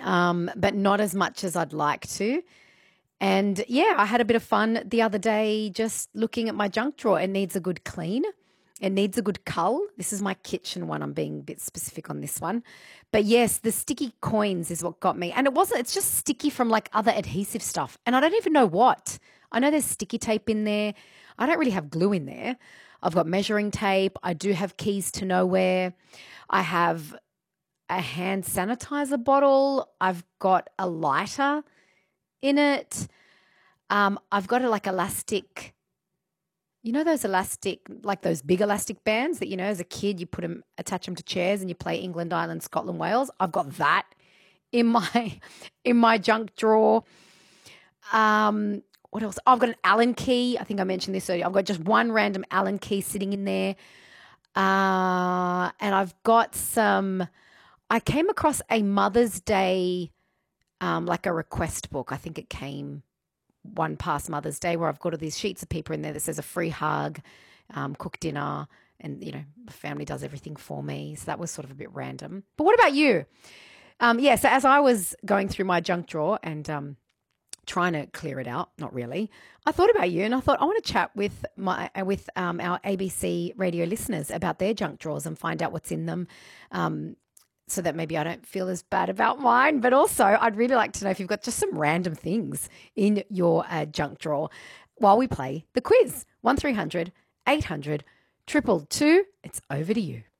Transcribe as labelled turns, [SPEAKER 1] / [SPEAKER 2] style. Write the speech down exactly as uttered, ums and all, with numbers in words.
[SPEAKER 1] um, but not as much as I'd like to. And yeah, I had a bit of fun the other day just looking at my junk drawer. It needs a good clean. It needs a good cull. This is my kitchen one. I'm being a bit specific on this one. But yes, the sticky coins is what got me. And it wasn't, it's just sticky from like other adhesive stuff. And I don't even know what. I know there's sticky tape in there. I don't really have glue in there. I've got measuring tape. I do have keys to nowhere. I have a hand sanitizer bottle. I've got a lighter in it. Um, I've got a like elastic, you know, those elastic, like those big elastic bands that, you know, as a kid, you put them, attach them to chairs and you play England, Ireland, Scotland, Wales. I've got that in my, in my junk drawer. Um, what else? I've got an Allen key. I think I mentioned this earlier. I've got just one random Allen key sitting in there. Uh, and I've got some, I came across a Mother's Day, um, like a request book. I think it came one past Mother's Day where I've got all these sheets of paper in there that says a free hug, um, cook dinner, and, you know, the family does everything for me. So that was sort of a bit random. But what about you? Um, yeah, so as I was going through my junk drawer and um, trying to clear it out, not really, I thought about you and I thought I want to chat with my with um, our A B C radio listeners about their junk drawers and find out what's in them, um, so that maybe I don't feel as bad about mine. But also I'd really like to know if you've got just some random things in your uh, junk drawer while we play the quiz. one three hundred eight hundred two two two. It's over to you.